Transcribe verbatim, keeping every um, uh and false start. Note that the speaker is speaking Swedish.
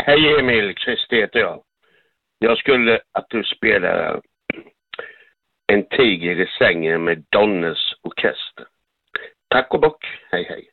Hej Emil, Christer heter jag. Jag skulle att du spelar En tiger i sängen med Donnes orkester. Tack och bock, hej hej.